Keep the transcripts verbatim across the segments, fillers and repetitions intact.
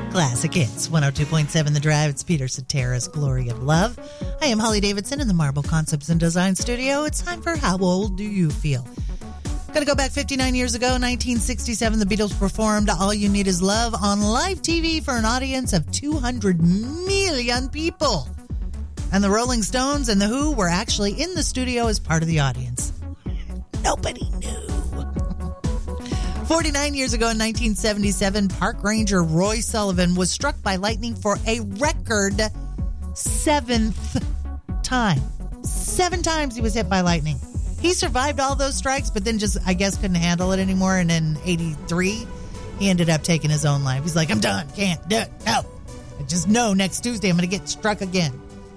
Classic Hits, one oh two point seven The Drive. It's Peter Cetera's Glory of Love. I am Holly Davidson in the Marble Concepts and Design Studio. It's time for How Old Do You Feel? Going to go back fifty-nine years ago, nineteen sixty-seven, the Beatles performed All You Need Is Love on live T V for an audience of two hundred million people. And the Rolling Stones and The Who were actually in the studio as part of the audience. Nobody knew. forty-nine years ago in nineteen seventy-seven, park ranger Roy Sullivan was struck by lightning for a record seventh time. Seven times he was hit by lightning. He survived all those strikes, but then just, I guess, couldn't handle it anymore. And in eighty-three, he ended up taking his own life. He's like, I'm done. Can't do it. No. I just know next Tuesday I'm going to get struck again.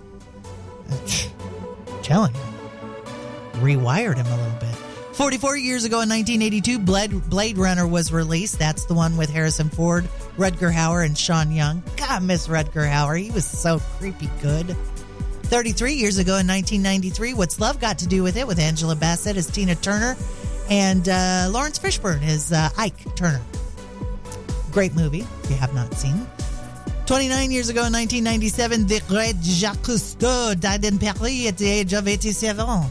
I'm telling you. Rewired him a little bit. forty-four years ago in nineteen eighty-two, Blade, Blade Runner was released. That's the one with Harrison Ford, Rutger Hauer, and Sean Young. God, I miss Rutger Hauer. He was so creepy good. thirty-three years ago in nineteen ninety-three, What's Love Got to Do with It? With Angela Bassett as Tina Turner and uh, Lawrence Fishburne as uh, Ike Turner. Great movie, if you have not seen. twenty-nine years ago in nineteen ninety-seven, the great Jacques Cousteau died in Paris at the age of eighty-seven.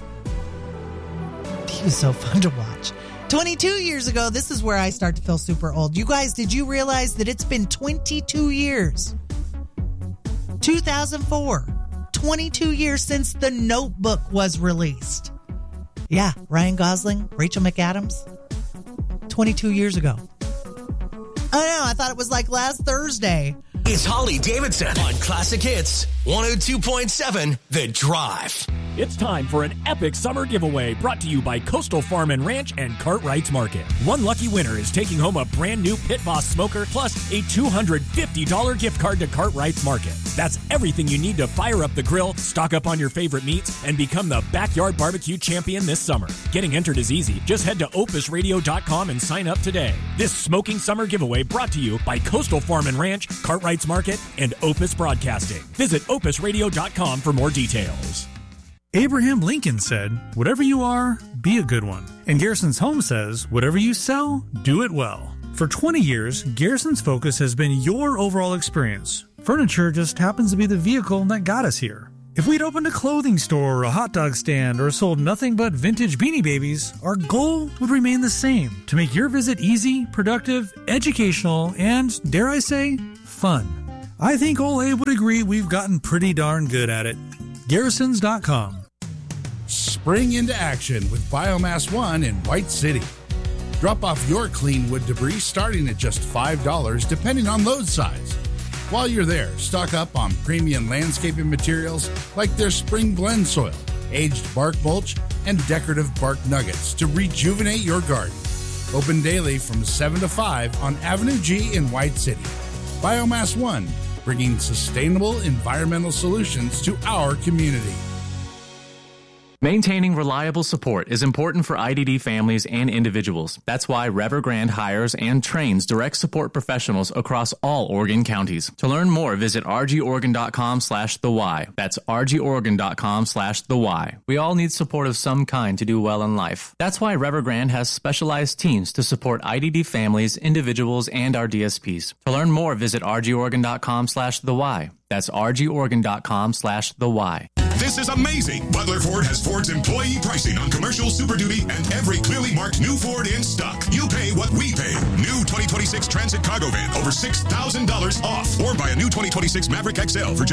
He was so fun to watch. twenty-two years ago, this is where I start to feel super old. You guys, did you realize that it's been twenty-two years? two thousand four. twenty-two years since The Notebook was released. Yeah, Ryan Gosling, Rachel McAdams. twenty-two years ago. I know, I thought it was like last Thursday. It's Holly Davidson on Classic Hits, one oh two point seven The Drive. It's time for an epic summer giveaway brought to you by Coastal Farm and Ranch and Cartwright's Market. One lucky winner is taking home a brand new Pit Boss smoker plus a two hundred fifty dollars gift card to Cartwright's Market. That's everything you need to fire up the grill, stock up on your favorite meats, and become the backyard barbecue champion this summer. Getting entered is easy. Just head to opus radio dot com and sign up today. This smoking summer giveaway brought to you by Coastal Farm and Ranch, Cartwright's Market, and Opus Broadcasting. Visit opus radio dot com for more details. Abraham Lincoln said, whatever you are, be a good one. And Garrison's Home says, whatever you sell, do it well. For twenty years, Garrison's focus has been your overall experience. Furniture just happens to be the vehicle that got us here. If we'd opened a clothing store or a hot dog stand or sold nothing but vintage Beanie Babies, our goal would remain the same, to make your visit easy, productive, educational, and, dare I say, fun. I think Ole would agree we've gotten pretty darn good at it. Garrisons dot com. Spring into action with Biomass One in White City. Drop off your clean wood debris starting at just five dollars depending on load size. While you're there, stock up on premium landscaping materials like their spring blend soil, aged bark mulch, and decorative bark nuggets to rejuvenate your garden. Open daily from seven to five on Avenue G in White City. Biomass One, bringing sustainable environmental solutions to our community. Maintaining reliable support is important for I D D families and individuals. That's why Evergrande hires and trains direct support professionals across all Oregon counties. To learn more, visit r g oregon dot com slash the why. That's r g oregon dot com slash the why. We all need support of some kind to do well in life. That's why Evergrande has specialized teams to support I D D families, individuals, and our D S Ps. To learn more, visit r g oregon dot com slash the why. That's r g oregon dot com slash the why. This is amazing. Butler Ford has Ford's employee pricing on commercial, Super Duty, and every clearly marked new Ford in stock. You pay what we pay. New twenty twenty-six Transit Cargo Van, over six thousand dollars off. Or buy a new twenty twenty-six Maverick X L for just